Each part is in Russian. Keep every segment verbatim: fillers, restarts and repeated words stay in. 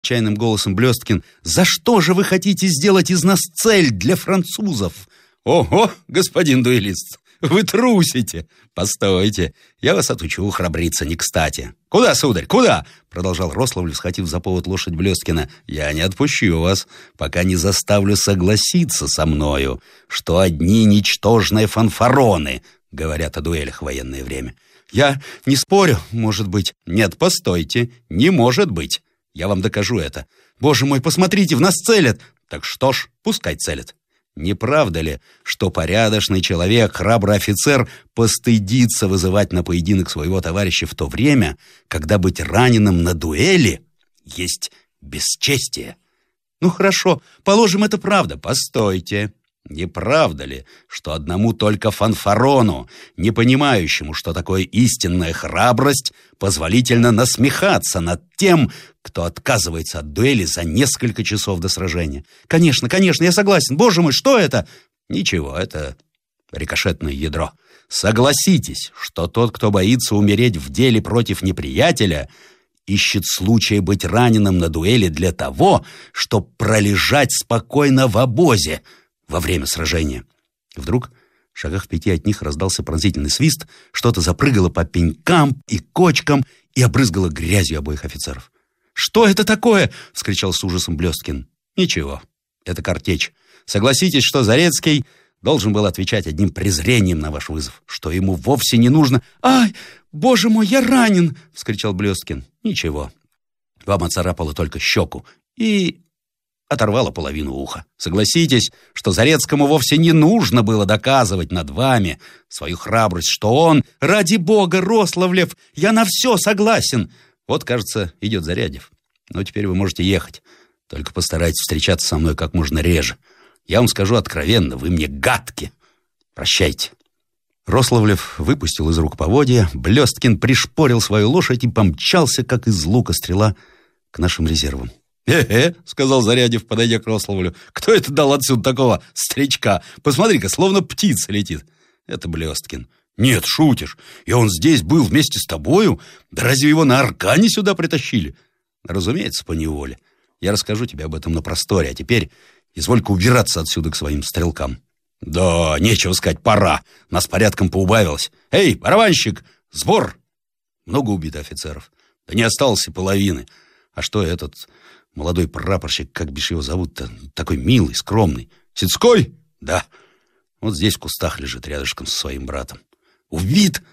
отчаянным голосом Блесткин. «За что же вы хотите сделать из нас цель для французов?» «Ого, господин дуэлист, вы трусите! Постойте, я вас отучу храбриться не кстати». «Куда, сударь, куда?» — продолжал Рославль, схватив за повод лошадь Блесткина. «Я не отпущу вас, пока не заставлю согласиться со мною, что одни ничтожные фанфароны говорят о дуэлях в военное время». «Я не спорю, может быть». «Нет, постойте, не может быть. Я вам докажу это. Боже мой, посмотрите, в нас целят». «Так что ж, пускай целят. Не правда ли, что порядочный человек, храбрый офицер, постыдится вызывать на поединок своего товарища в то время, когда быть раненым на дуэли есть бесчестие?» «Ну хорошо, положим, это правда». «Постойте. Не правда ли, что одному только фанфарону, не понимающему, что такое истинная храбрость, позволительно насмехаться над тем, кто отказывается от дуэли за несколько часов до сражения?» «Конечно, конечно, я согласен. Боже мой, что это?» «Ничего, это рикошетное ядро. Согласитесь, что тот, кто боится умереть в деле против неприятеля, ищет случая быть раненым на дуэли для того, чтобы пролежать спокойно в обозе во время сражения». Вдруг в шагах в пяти от них раздался пронзительный свист, что-то запрыгало по пенькам и кочкам и обрызгало грязью обоих офицеров. «Что это такое?» — вскричал с ужасом Блесткин. «Ничего, это картечь. Согласитесь, что Зарецкий должен был отвечать одним презрением на ваш вызов, что ему вовсе не нужно...» «Ай, боже мой, я ранен!» — вскричал Блесткин. «Ничего, вам оцарапало только щеку и оторвало половину уха. Согласитесь, что Зарецкому вовсе не нужно было доказывать над вами свою храбрость, что он...» «Ради бога, Рославлев, я на все согласен!» «Вот, кажется, идет Зарядьев. Но теперь вы можете ехать. Только постарайтесь встречаться со мной как можно реже. Я вам скажу откровенно, вы мне гадки. Прощайте». Рославлев выпустил из рук поводья, Блесткин пришпорил свою лошадь и помчался, как из лука стрела, к нашим резервам. «Э-э», — сказал Зарядьев, подойдя к Рославлю, — «кто это дал отсюда такого старичка? Посмотри-ка, словно птица летит». «Это Блесткин». «Нет, шутишь. И он здесь был вместе с тобою? Да разве его на аркане сюда притащили?» «Разумеется, поневоле. Я расскажу тебе об этом на просторе. А теперь изволь-ка убираться отсюда к своим стрелкам». «Да, нечего сказать, пора. Нас порядком поубавилось. Эй, барабанщик, сбор!» «Много убито офицеров?» «Да не осталось и половины. А что этот молодой прапорщик, как бишь его зовут-то, такой милый, скромный? Сицкой?» «Да. Вот здесь в кустах лежит рядышком со своим братом». «Убит?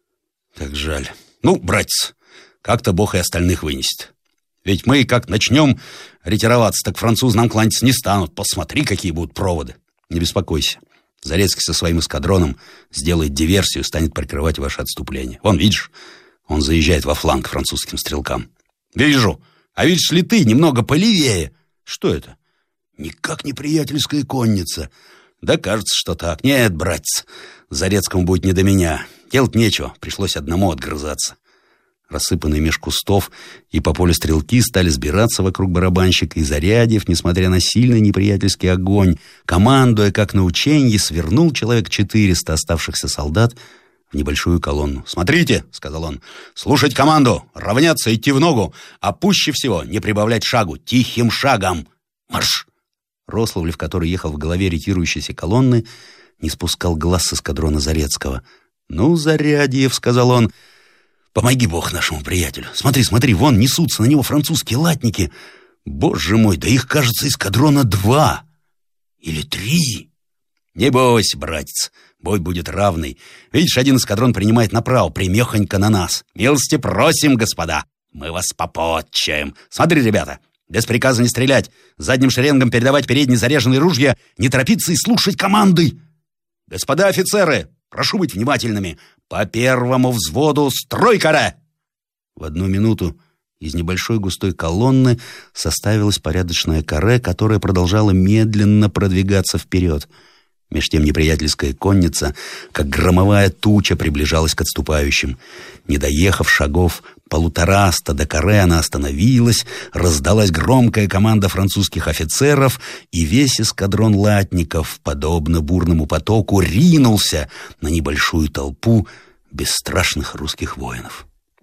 Как жаль. Ну, братец, как-то Бог и остальных вынесет. Ведь мы, как начнем ретироваться, так французы нам кланяться не станут. Посмотри, какие будут проводы. Не беспокойся. Зарецкий со своим эскадроном сделает диверсию, станет прикрывать ваше отступление. Вон, видишь, он заезжает во фланг французским стрелкам». «Вижу. А видишь ли ты немного полевее?» «Что это?» «Никак не приятельская конница». «Да кажется, что так. Нет, братец, Зарецкому будет не до меня. Делать нечего, пришлось одному отгрызаться». Рассыпанные меж кустов и по полю стрелки стали сбираться вокруг барабанщика, и Зарядьев, несмотря на сильный неприятельский огонь, командуя как на ученье, свернул человек четыреста оставшихся солдат в небольшую колонну. «Смотрите», — сказал он, — «слушать команду, равняться, идти в ногу, а пуще всего не прибавлять шагу, тихим шагом. Марш!» Рославлев, который ехал в голове ретирующейся колонны, не спускал глаз с эскадрона Зарецкого. «Ну, Зарядьев», — сказал он, — «помоги Бог нашему приятелю. Смотри, смотри, вон несутся на него французские латники. Боже мой, да их, кажется, эскадрона два или три». «Не бойся, братец, бой будет равный. Видишь, один эскадрон принимает направо, примехонько на нас. Милости просим, господа, мы вас попотчаем. Смотри, ребята, без приказа не стрелять, задним шеренгом передавать передние заряженные ружья, не торопиться и слушать команды. Господа офицеры, прошу быть внимательными. По первому взводу строй каре!» В одну минуту из небольшой густой колонны составилась порядочная каре, которая продолжала медленно продвигаться вперед. Меж тем неприятельская конница, как громовая туча, приближалась к отступающим. Не доехав шагов полутораста до каре, она остановилась, раздалась громкая команда французских офицеров, и весь эскадрон латников, подобно бурному потоку, ринулся на небольшую толпу бесстрашных русских воинов.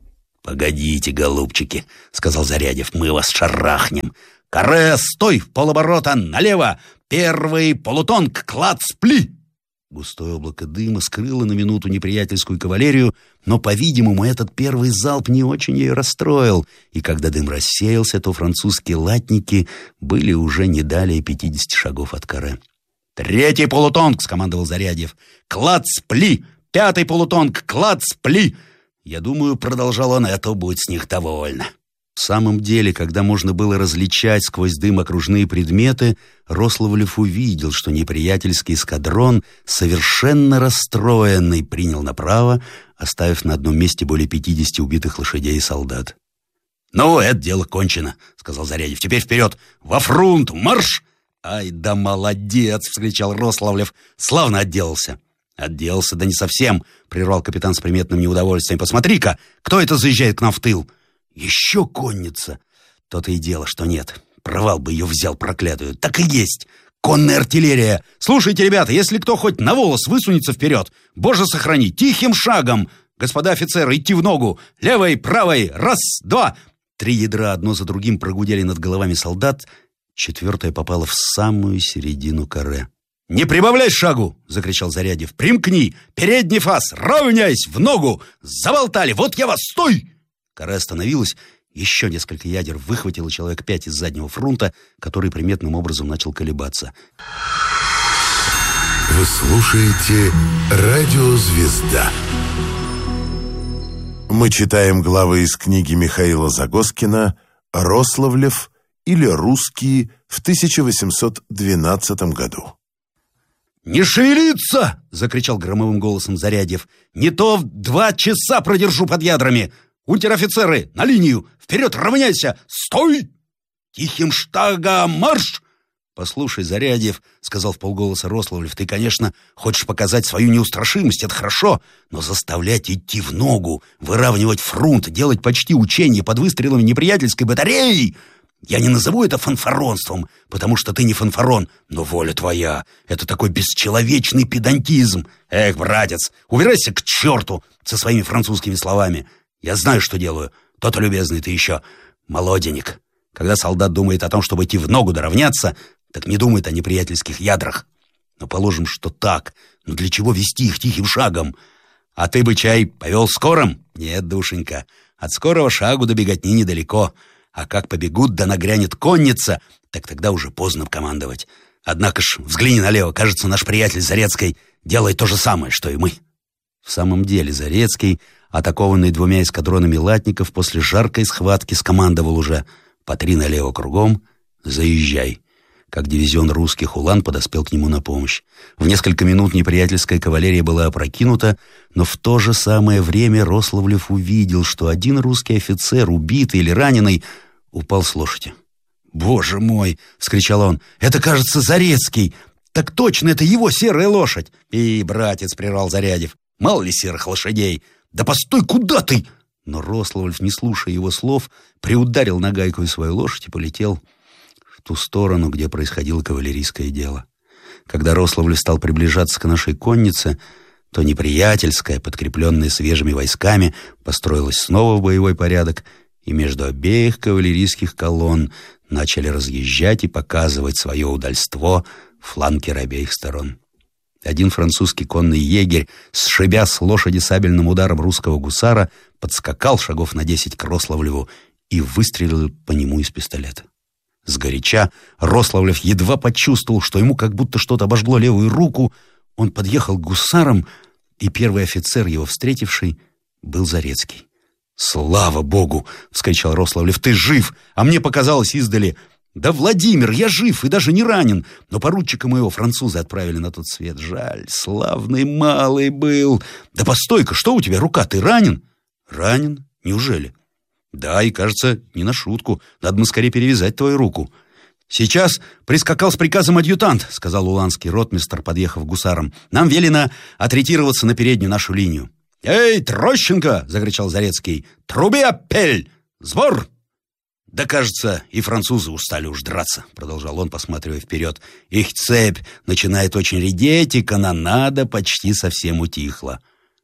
«Погодите, голубчики», — сказал Зарядев, — «мы вас шарахнем. Каре, стой, в полоборота, налево! Первый полутонг, клац, пли!» Густое облако дыма скрыло на минуту неприятельскую кавалерию, но, по-видимому, этот первый залп не очень ее расстроил, и когда дым рассеялся, то французские латники были уже не далее пятидесяти шагов от каре. «Третий полутонг!» — скомандовал Зарядев. «Клац, пли! Пятый полутонг, клац, пли!» «Я думаю, — продолжал он, — это будет с них довольно». В самом деле, когда можно было различать сквозь дым окружные предметы, Рославлев увидел, что неприятельский эскадрон, совершенно расстроенный, принял направо, оставив на одном месте более пятидесяти убитых лошадей и солдат. «Ну, это дело кончено», — сказал Зарядев. «Теперь вперед! Во фрунт! Марш!» «Ай да молодец!» — вскричал Рославлев. «Славно отделался!» «Отделался, да не совсем!» — прервал капитан с приметным неудовольствием. «Посмотри-ка, кто это заезжает к нам в тыл?» «Еще конница!» То-то и дело, что нет. Провал бы ее взял, проклятую. Так и есть! Конная артиллерия! Слушайте, ребята, если кто хоть на волос высунется вперед, боже сохрани, тихим шагом! Господа офицеры, идти в ногу! Левой, правой! Раз, два!» Три ядра одно за другим прогудели над головами солдат. Четвертое попало в самую середину каре. «Не прибавляй шагу!» — закричал Зарядев. «Примкни! Передний фас! Равняйсь! В ногу! Заболтали! Вот я вас! Стой!» Каре остановилась, еще несколько ядер выхватило человек пять из заднего фронта, который приметным образом начал колебаться. Вы слушаете «Радио Звезда». Мы читаем главы из книги Михаила Загоскина «Рославлев» или «Русские» в тысяча восемьсот двенадцатом году. «Не шевелиться!» — закричал громовым голосом Зарядев. «Не то в два часа продержу под ядрами! Унтер-офицеры, на линию! Вперед, равняйся! Стой! Тихим штагом марш!» «Послушай, Зарядев, — сказал вполголоса Рославлев, — ты, конечно, хочешь показать свою неустрашимость, это хорошо, но заставлять идти в ногу, выравнивать фронт, делать почти учения под выстрелами неприятельской батареи... Я не назову это фанфаронством, потому что ты не фанфарон, но воля твоя — это такой бесчеловечный педантизм. Эх, братец, убирайся к черту со своими французскими словами. Я знаю, что делаю. То-то, любезный, ты еще молоденек. Когда солдат думает о том, чтобы идти в ногу да равняться, так не думает о неприятельских ядрах. Но положим, что так. Но для чего вести их тихим шагом? А ты бы, чай, повел скорым? Нет, душенька, от скорого шагу до беготни недалеко. А как побегут, да нагрянет конница, так тогда уже поздно командовать. Однако ж, взгляни налево, кажется, наш приятель Зарецкий делает то же самое, что и мы». В самом деле Зарецкий, атакованный двумя эскадронами латников, после жаркой схватки скомандовал уже: «По три налево кругом, заезжай». Как дивизион русских улан подоспел к нему на помощь. В несколько минут неприятельская кавалерия была опрокинута, но в то же самое время Рославлев увидел, что один русский офицер, убитый или раненый, упал с лошади. «Боже мой!» — вскричал он. «Это, кажется, Зарецкий! Так точно, это его серая лошадь!» «И, братец!» — прервал Зарядев. «Мало ли серых лошадей! Да постой, куда ты?» Но Рославлев, не слушая его слов, приударил нагайкой свою лошадь и полетел в ту сторону, где происходило кавалерийское дело. Когда Рославлев стал приближаться к нашей коннице, то неприятельская, подкрепленная свежими войсками, построилась снова в боевой порядок, и между обеих кавалерийских колонн начали разъезжать и показывать свое удальство фланкеры обеих сторон. Один французский конный егерь, сшибя с лошади сабельным ударом русского гусара, подскакал шагов на десять к Рославлеву и выстрелил по нему из пистолета. Сгоряча Рославлев едва почувствовал, что ему как будто что-то обожгло левую руку. Он подъехал к гусарам, и первый офицер, его встретивший, был Зарецкий. «Слава Богу!» — вскричал Рославлев. «Ты жив! А мне показалось издали... Да, Владимир, я жив и даже не ранен, но поручика моего французы отправили на тот свет. Жаль, славный малый был. Да постой-ка, что у тебя, рука, ты ранен?» «Ранен? Неужели?» «Да, и, кажется, не на шутку. Надо бы скорее перевязать твою руку». «Сейчас прискакал с приказом адъютант», — сказал уланский ротмистр, подъехав к гусарам. «Нам велено отретироваться на переднюю нашу линию». «Эй, Трощенко!» — закричал Зарецкий. «Труби аппель! Сбор!» «Да, кажется, и французы устали уж драться», — продолжал он, посматривая вперед. «Их цепь начинает очень редеть, и канонада почти совсем утихла».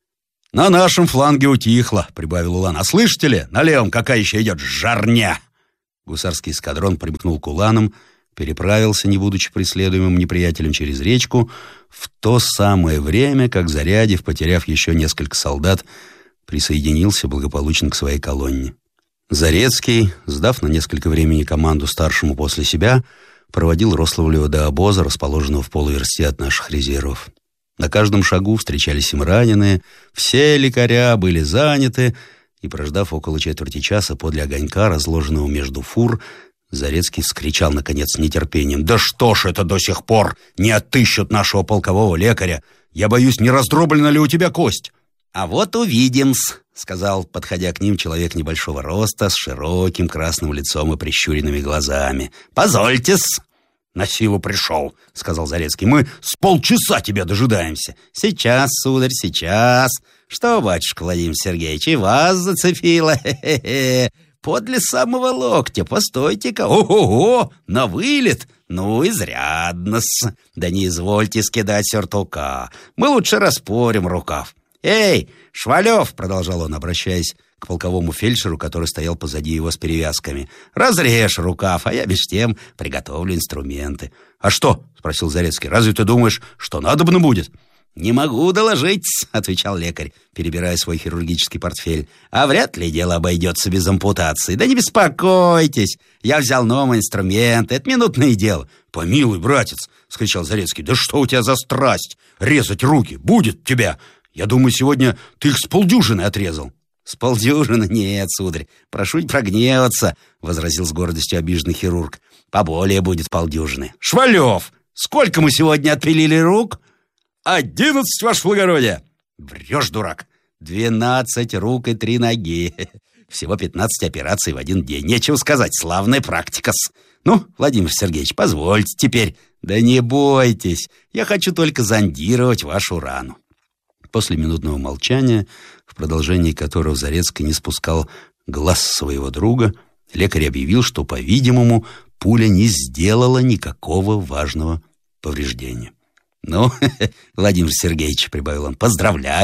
«На нашем фланге утихло», — прибавил Улан. «А слышите ли, на левом какая еще идет жарня!» Гусарский эскадрон примкнул к уланам, переправился, не будучи преследуемым неприятелем, через речку, в то самое время, как Зарядьев, потеряв еще несколько солдат, присоединился благополучно к своей колонне. Зарецкий, сдав на несколько времени команду старшему после себя, проводил Рославлева до обоза, расположенного в полуверсте от наших резервов. На каждом шагу встречались им раненые, все лекаря были заняты, и, прождав около четверти часа подле огонька, разложенного между фур, Зарецкий вскричал, наконец, с нетерпением: «Да что ж это до сих пор не отыщут нашего полкового лекаря? Я боюсь, не раздроблена ли у тебя кость?» «А вот увидим-с», — сказал, подходя к ним, человек небольшого роста, с широким красным лицом и прищуренными глазами. «Позвольте-с». «На силу пришел», — сказал Зарецкий. «Мы с полчаса тебя дожидаемся». «Сейчас, сударь, сейчас. Что, батюшка Владимир Сергеевич, и вас зацепило? Хе-хе-хе. Подле самого локтя, постойте-ка. Ого-го, на вылет. Ну, изрядно-с. Да не извольте скидать сюртука. Мы лучше распорим рукав. Эй, Швалев, — продолжал он, обращаясь к полковому фельдшеру, который стоял позади его с перевязками, — разрежь рукав, а я меж тем приготовлю инструменты. «А что?» — спросил Зарецкий. «Разве ты думаешь, что надобно будет?» «Не могу доложить», — отвечал лекарь, перебирая свой хирургический портфель. «А вряд ли дело обойдется без ампутации. Да не беспокойтесь, я взял новые инструменты, это минутное дело». «Помилуй, братец», — скричал Зарецкий, — «да что у тебя за страсть? Резать руки будет тебя. Я думаю, сегодня ты их с полдюжины отрезал». «С полдюжины? Нет, сударь, прошу не прогневаться», — возразил с гордостью обиженный хирург. «Поболее будет полдюжины». «Швалев, сколько мы сегодня отпилили рук?» «Одиннадцать, ваше благородие!» «Врешь, дурак!» «Двенадцать рук и три ноги. Всего пятнадцать операций в один день. Нечего сказать, славная практика-с. Ну, Владимир Сергеевич, позвольте теперь». «Да не бойтесь, я хочу только зондировать вашу рану». После минутного молчания, в продолжении которого Зарецкий не спускал глаз своего друга, лекарь объявил, что, по-видимому, пуля не сделала никакого важного повреждения. «Ну, Владимир Сергеевич, — прибавил он, — поздравляю